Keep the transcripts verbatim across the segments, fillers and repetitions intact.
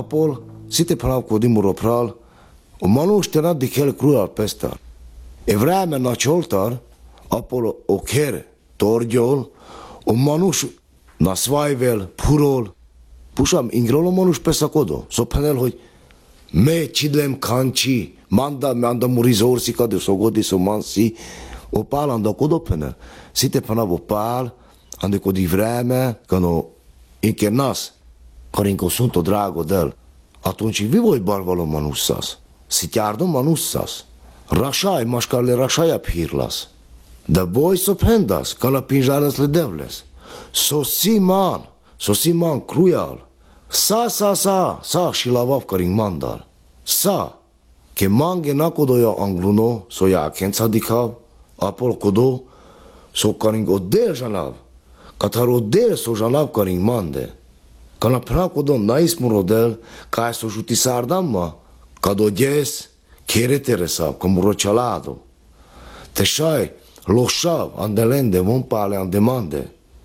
Apol, si te prav kodimuro pral, o manuš te nad dikel cruel pestar. E vreme na čoltar, apol o ker torgjol, o manuš na svajvel, purol, pušam ingrolo manuš pesakodo, so penel, hogy me csidlem kanchi, manda, manda murizor si kade, so godi, so mansi, o pál anda kodo penel. Si te panav o pál, ande kodi vreme, kano inke nas, karinko sunto drago del, atunci vi voi barvalo manussas, si tiardo manussas, rašaj, maškar le rašaja phirlas, da boj so pendas, kana pinžaras le devles, so si man, so si man krujal, sa, sa, sa, sa shilavav karing mandal, sa, ke mange nakodoja angluno, so ja kenca dikav, apol kodo, so karing odel žanav, katar odel so žanav karing mande, kana prakodo naismurodel, kaj so žuti sardamma, kado gjes, kereteresav, kamuro csalado. Te saj, losav, andelende, von pale, andemande.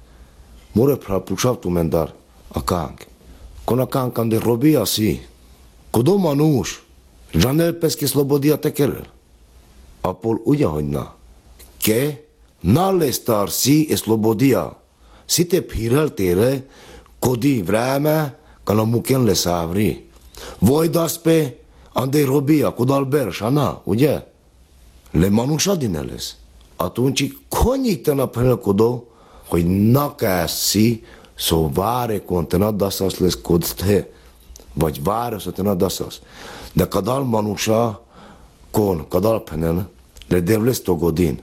More prapusav tu mendar, akánk. Kon akánk ande robia si. Kodo manús, žanel peske slobodia tekerel. Apol ugye, hogy na. Ke, nalestar si e slobodia. Si te phirel tere, kodi vreme, kana muken leszávri. Vojdasz pe, ande robia, kodal bersana, ugye? Le manúsa dineles. Atunci, konyik te napel kodo, hogy nakászi, szó váre kon te nadaszasz lesz kodte, vagy váre szó te nadaszasz. De kadal manúsa, kon, kadal penen, le devles togodin.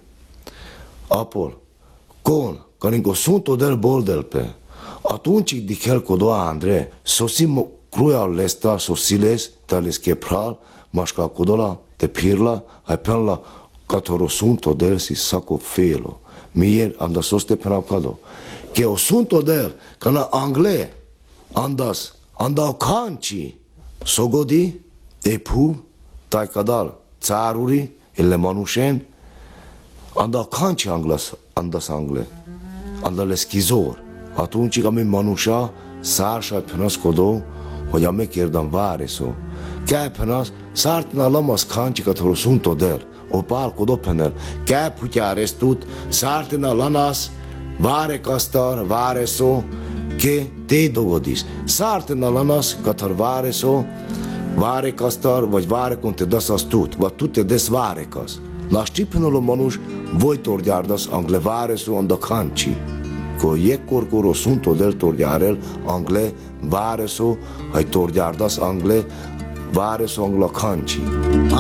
Apol, kon, karinko sunto del boldelpe, atunci dikel kodo andre, sosimo cruial lesta, sosiles, tales ke pral, maška kodola, te pirla, ai penla, katoro sunto del si sako felo. Mier anda soste penav kado. Ke o sunto del, kana angle, andas, anda o kanchi, sogodi, e pu, tai kadal, caruri, ele manushen, anda o kanchi anglas, andas angle, anda le schizor. Atunci kami manusa, szársa penasz kodo, hogy ame kérdam váre szó. Ke penasz, szártna lamas kanchikat hol sunto del, o pál kodo penel, ke putyáres tud, szártna lanas, váre kastar, váre szó, ke te dogodis. Szártna lanas, katar váre szó, váre kastar, vagy váre konte dasas tud, vagy tudte des váre kas. Na stipenolo manus, vojtor gyárdas angle váre szó, anda kanchi. Ko jekkor koro sunto del torgyárel, angle, váre szó, hay torgyárdas angle, váre szó angla kanchi.